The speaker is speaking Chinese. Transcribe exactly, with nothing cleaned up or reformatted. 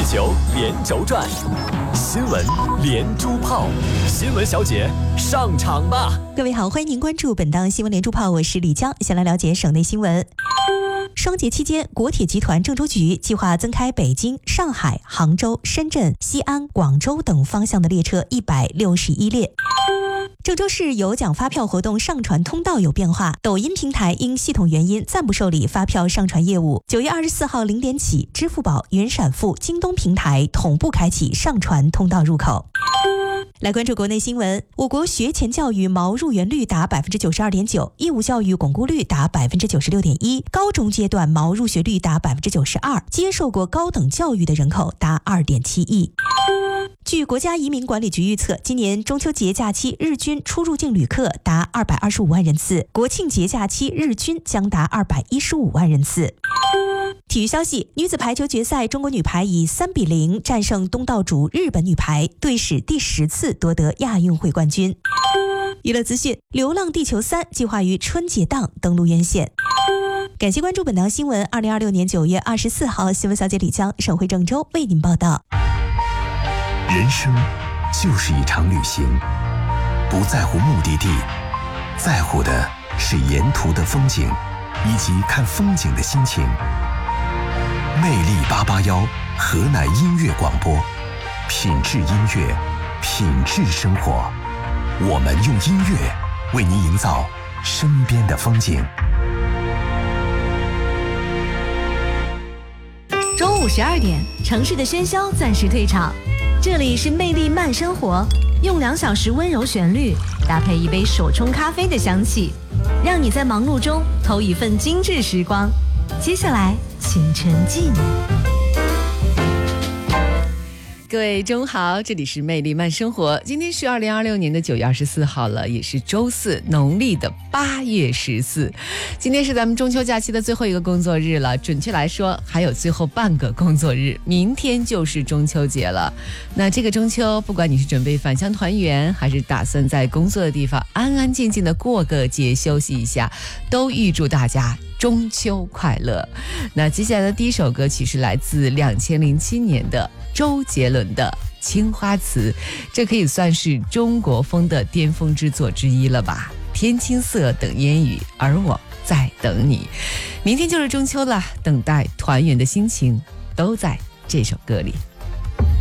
球连轴转，新闻连珠炮，新闻小姐上场吧！ 各位好，欢迎您关注本档新闻连珠炮，我是李江，先来了解省内新闻。双节期间，国铁集团郑州局计划增开北京、上海、杭州、深圳、西安、广州等方向的列车一百六十一列。郑州市有奖发票活动上传通道有变化，抖音平台因系统原因暂不受理发票上传业务。九月二十四号零点起，支付宝、云闪付、京东平台同步开启上传通道入口。来关注国内新闻，我国学前教育毛入园率达 百分之九十二点九， 义务教育巩固率达 百分之九十六点一， 高中阶段毛入学率达 百分之九十二， 接受过高等教育的人口达 二点七亿。据国家移民管理局预测，今年中秋节假期日均出入境旅客达二百二十五万人次，国庆节假期日均将达二百一十五万人次。体育消息，女子排球决赛，中国女排以三比零战胜东道主日本女排，队史第十次夺得亚运会冠军。娱乐资讯，《流浪地球三》计划于春节档登陆院线。感谢关注本档新闻。二零二六年九月二十四号，新闻小姐李江，省会郑州为您报道。 人生就是一场旅行，不在乎目的地，在乎的是沿途的风景以及看风景的心情。魅力八八幺河南音乐广播，品质音乐，品质生活。我们用音乐为您营造身边的风景。 中午十二点，城市的喧嚣暂时退场，这里是魅力慢生活，用两小时温柔旋律搭配一杯手冲咖啡的香气，让你在忙碌中偷一份精致时光。接下来请沉浸。 各位中午好，这里是魅力慢生活。今天是二零二六年的九月二十四号了，也是周四，农历的八月十四。今天是咱们中秋假期的最后一个工作日了，准确来说还有最后半个工作日，明天就是中秋节了。那这个中秋，不管你是准备返乡团圆，还是打算在工作的地方安安静静的过个节休息一下，都预祝大家中秋快乐。那接下来的第一首歌曲是来自两千零七年的周杰伦的《青花瓷》，这可以算是中国风的巅峰之作之一了吧。天青色等烟雨，而我在等你。明天就是中秋了，等待团圆的心情都在这首歌里。